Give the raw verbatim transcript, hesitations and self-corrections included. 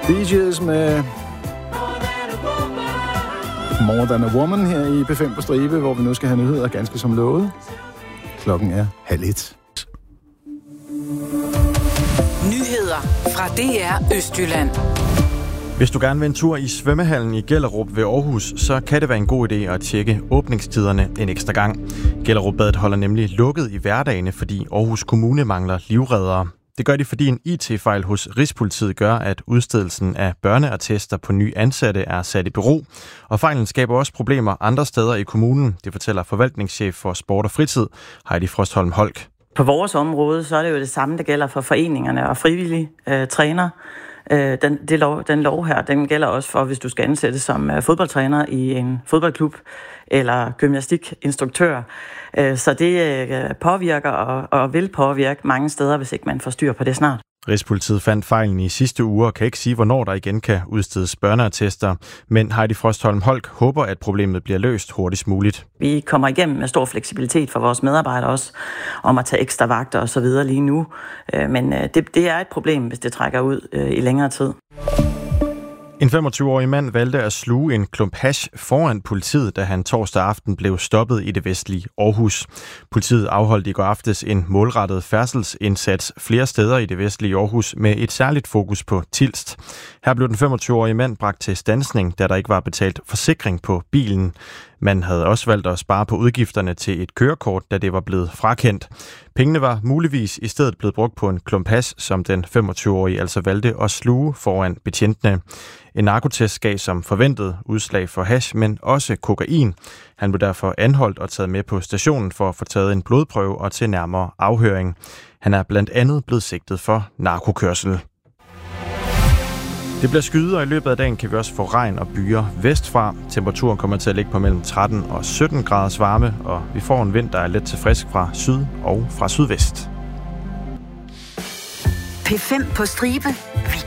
Bee Gees med More Than a Woman her i P fem på stribe, hvor vi nu skal have nyheder ganske som lovet. Klokken er halv et. Nyheder fra D R Østjylland. Hvis du gerne vil en tur i svømmehallen i Gellerup ved Aarhus, så kan det være en god idé at tjekke åbningstiderne en ekstra gang. Gellerupbadet holder nemlig lukket i hverdagene, fordi Aarhus Kommune mangler livreddere. Det gør de, fordi en I T-fejl hos Rigspolitiet gør, at udstedelsen af børneattester på nye ansatte er sat i bero. Og fejlen skaber også problemer andre steder i kommunen, det fortæller forvaltningschef for Sport og Fritid, Heidi Frostholm Holk. På vores område, så er det jo det samme, der gælder for foreningerne og frivillige øh, trænere. Øh, den, det lov, den lov her, den gælder også for, hvis du skal ansættes som øh, fodboldtræner i en fodboldklub eller gymnastikinstruktør. Øh, så det øh, påvirker og, og vil påvirke mange steder, hvis ikke man får styr på det snart. Rigspolitiet fandt fejlen i sidste uge og kan ikke sige, hvornår der igen kan udstedes børneattester. Men Heidi Frostholm Holk håber, at problemet bliver løst hurtigst muligt. Vi kommer igennem med stor fleksibilitet for vores medarbejdere også, om at tage ekstra vagter og så videre lige nu. Men det, det er et problem, hvis det trækker ud i længere tid. En femogtyve-årig mand valgte at sluge en klump hash foran politiet, da han torsdag aften blev stoppet i det vestlige Aarhus. Politiet afholdt i går aftes en målrettet færdselsindsats flere steder i det vestlige Aarhus med et særligt fokus på Tilst. Her blev den femogtyve-årige mand bragt til standsning, da der ikke var betalt forsikring på bilen. Man havde også valgt at spare på udgifterne til et kørekort, da det var blevet frakendt. Pengene var muligvis i stedet blevet brugt på en klump hash, som den femogtyve-årige altså valgte at sluge foran betjentene. En narkotest gav som forventet udslag for hash, men også kokain. Han blev derfor anholdt og taget med på stationen for at få taget en blodprøve og til nærmere afhøring. Han er blandt andet blevet sigtet for narkokørsel. Det bliver skyet, og i løbet af dagen kan vi også få regn og byger vestfra. Temperaturen kommer til at ligge på mellem tretten og sytten graders varme, og vi får en vind, der er let til frisk fra syd og fra sydvest. P fem på stribe.